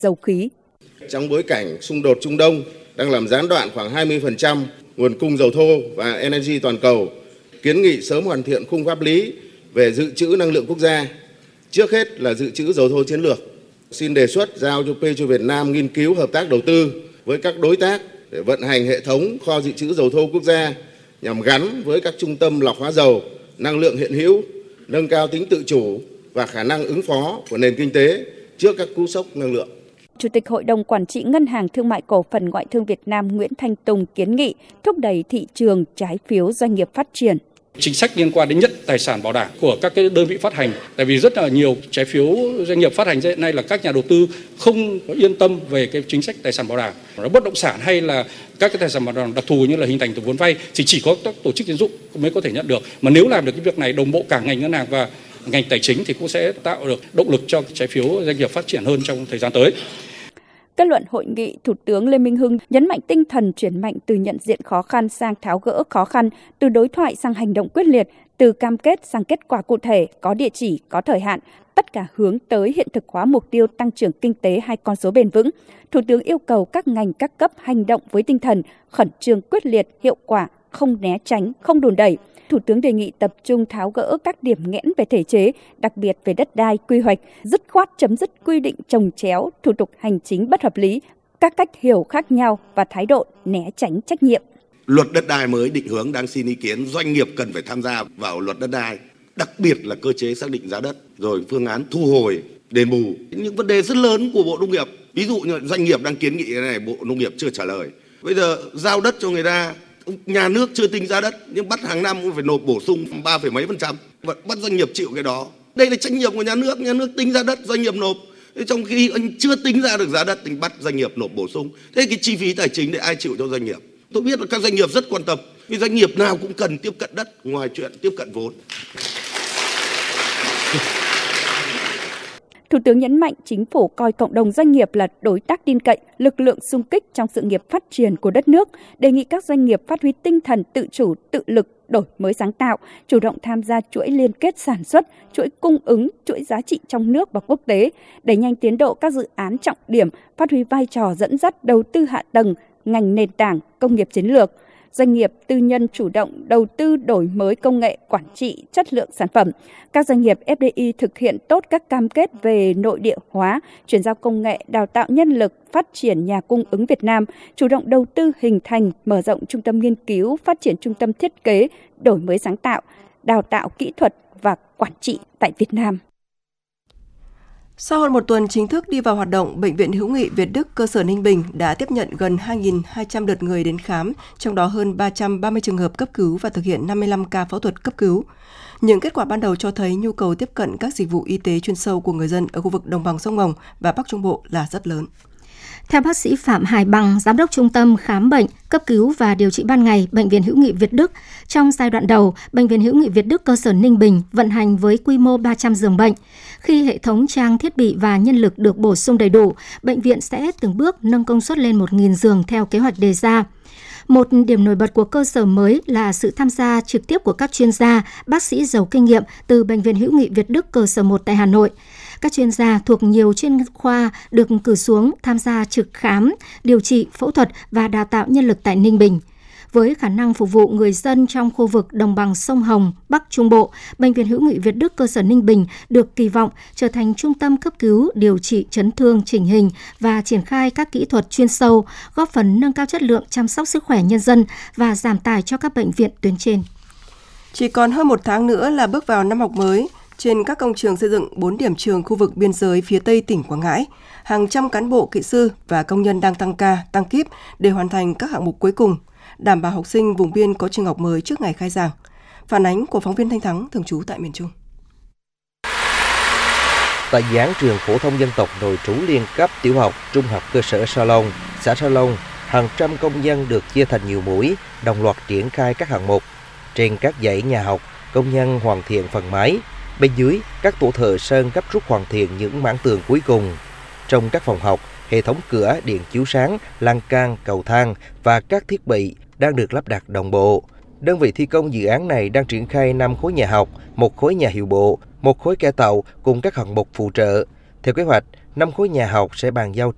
dầu khí. Trong bối cảnh xung đột Trung Đông đang làm gián đoạn khoảng 20% nguồn cung dầu thô và energy toàn cầu, kiến nghị sớm hoàn thiện khung pháp lý về dự trữ năng lượng quốc gia. Trước hết là dự trữ dầu thô chiến lược. Xin đề xuất giao cho Petro Việt Nam nghiên cứu hợp tác đầu tư với các đối tác để vận hành hệ thống kho dự trữ dầu thô quốc gia nhằm gắn với các trung tâm lọc hóa dầu, năng lượng hiện hữu, nâng cao tính tự chủ và khả năng ứng phó của nền kinh tế trước các cú sốc năng lượng. Chủ tịch Hội đồng Quản trị Ngân hàng Thương mại Cổ phần Ngoại thương Việt Nam Nguyễn Thanh Tùng kiến nghị thúc đẩy thị trường trái phiếu doanh nghiệp phát triển. Chính sách liên quan đến nhất tài sản bảo đảm của các cái đơn vị phát hành, tại vì rất là nhiều trái phiếu doanh nghiệp phát hành hiện nay là các nhà đầu tư không yên tâm về cái chính sách tài sản bảo đảm. Nó bất động sản hay là các cái tài sản bảo đảm đặc thù như là hình thành từ vốn vay thì chỉ có các tổ chức tín dụng mới có thể nhận được. Mà nếu làm được cái việc này đồng bộ cả ngành ngân hàng và ngành tài chính thì cũng sẽ tạo được động lực cho trái phiếu doanh nghiệp phát triển hơn trong thời gian tới. Kết luận hội nghị, Thủ tướng Lê Minh Hưng nhấn mạnh tinh thần chuyển mạnh từ nhận diện khó khăn sang tháo gỡ khó khăn, từ đối thoại sang hành động quyết liệt, từ cam kết sang kết quả cụ thể, có địa chỉ, có thời hạn, tất cả hướng tới hiện thực hóa mục tiêu tăng trưởng kinh tế 2 con số bền vững. Thủ tướng yêu cầu các ngành các cấp hành động với tinh thần khẩn trương quyết liệt, hiệu quả, không né tránh, không đùn đẩy. Thủ tướng đề nghị tập trung tháo gỡ các điểm nghẽn về thể chế, đặc biệt về đất đai, quy hoạch, dứt khoát chấm dứt quy định chồng chéo, thủ tục hành chính bất hợp lý, các cách hiểu khác nhau và thái độ né tránh trách nhiệm. Luật đất đai mới định hướng đang xin ý kiến, doanh nghiệp cần phải tham gia vào luật đất đai, đặc biệt là cơ chế xác định giá đất, rồi phương án thu hồi, đền bù. Những vấn đề rất lớn của Bộ Nông nghiệp, ví dụ như doanh nghiệp đang kiến nghị cái này, Bộ Nông nghiệp chưa trả lời. Bây giờ giao đất cho người ta, nhà nước chưa tính giá đất nhưng bắt hàng năm cũng phải nộp bổ sung 3 mấy %, và bắt doanh nghiệp chịu cái đó. Đây là trách nhiệm của nhà nước tính giá đất, doanh nghiệp nộp. Trong khi anh chưa tính ra được giá đất thì bắt doanh nghiệp nộp bổ sung. Thế cái chi phí tài chính để ai chịu cho doanh nghiệp? Tôi biết là các doanh nghiệp rất quan tâm, vì doanh nghiệp nào cũng cần tiếp cận đất ngoài chuyện tiếp cận vốn. Thủ tướng nhấn mạnh chính phủ coi cộng đồng doanh nghiệp là đối tác tin cậy, lực lượng xung kích trong sự nghiệp phát triển của đất nước, đề nghị các doanh nghiệp phát huy tinh thần tự chủ, tự lực, đổi mới sáng tạo, chủ động tham gia chuỗi liên kết sản xuất, chuỗi cung ứng, chuỗi giá trị trong nước và quốc tế, đẩy nhanh tiến độ các dự án trọng điểm, phát huy vai trò dẫn dắt đầu tư hạ tầng, ngành nền tảng, công nghiệp chiến lược. Doanh nghiệp tư nhân chủ động đầu tư đổi mới công nghệ, quản trị, chất lượng sản phẩm. Các doanh nghiệp FDI thực hiện tốt các cam kết về nội địa hóa, chuyển giao công nghệ, đào tạo nhân lực, phát triển nhà cung ứng Việt Nam, chủ động đầu tư hình thành, mở rộng trung tâm nghiên cứu, phát triển trung tâm thiết kế, đổi mới sáng tạo, đào tạo kỹ thuật và quản trị tại Việt Nam. Sau hơn một tuần chính thức đi vào hoạt động, Bệnh viện Hữu nghị Việt Đức cơ sở Ninh Bình đã tiếp nhận gần 2.200 lượt người đến khám, trong đó hơn 330 trường hợp cấp cứu và thực hiện 55 ca phẫu thuật cấp cứu. Những kết quả ban đầu cho thấy nhu cầu tiếp cận các dịch vụ y tế chuyên sâu của người dân ở khu vực đồng bằng sông Hồng và Bắc Trung Bộ là rất lớn. Theo bác sĩ Phạm Hải Bằng, Giám đốc Trung tâm Khám bệnh, Cấp cứu và Điều trị ban ngày Bệnh viện Hữu nghị Việt Đức, trong giai đoạn đầu, Bệnh viện Hữu nghị Việt Đức cơ sở Ninh Bình vận hành với quy mô 300 giường bệnh. Khi hệ thống trang thiết bị và nhân lực được bổ sung đầy đủ, bệnh viện sẽ từng bước nâng công suất lên 1.000 giường theo kế hoạch đề ra. Một điểm nổi bật của cơ sở mới là sự tham gia trực tiếp của các chuyên gia, bác sĩ giàu kinh nghiệm từ Bệnh viện Hữu nghị Việt Đức cơ sở 1 tại Hà Nội. Các chuyên gia thuộc nhiều chuyên khoa được cử xuống tham gia trực khám, điều trị, phẫu thuật và đào tạo nhân lực tại Ninh Bình. Với khả năng phục vụ người dân trong khu vực đồng bằng sông Hồng, Bắc Trung Bộ, Bệnh viện Hữu nghị Việt Đức cơ sở Ninh Bình được kỳ vọng trở thành trung tâm cấp cứu, điều trị chấn thương chỉnh hình và triển khai các kỹ thuật chuyên sâu, góp phần nâng cao chất lượng chăm sóc sức khỏe nhân dân và giảm tải cho các bệnh viện tuyến trên. Chỉ còn hơn một tháng nữa là bước vào năm học mới. Trên các công trường xây dựng 4 điểm trường khu vực biên giới phía Tây tỉnh Quảng Ngãi, hàng trăm cán bộ, kỹ sư và công nhân đang tăng ca, tăng kíp để hoàn thành các hạng mục cuối cùng, đảm bảo học sinh vùng biên có trường học mới trước ngày khai giảng. Phản ánh của phóng viên Thanh Thắng thường trú tại miền Trung. Tại dự án trường phổ thông dân tộc nội trú liên cấp tiểu học, trung học cơ sở Sa Long, xã Sa Long, hàng trăm công nhân được chia thành nhiều mũi, đồng loạt triển khai các hạng mục. Trên các dãy nhà học, công nhân hoàn thiện phần mái. Bên dưới, các tổ thợ sơn gấp rút hoàn thiện những mảng tường cuối cùng. Trong các phòng học, hệ thống cửa, điện chiếu sáng, lan can, cầu thang và các thiết bị đang được lắp đặt đồng bộ. Đơn vị thi công dự án này đang triển khai 5 khối nhà học, 1 khối nhà hiệu bộ, 1 khối cải tạo cùng các hạng mục phụ trợ. Theo kế hoạch, 5 khối nhà học sẽ bàn giao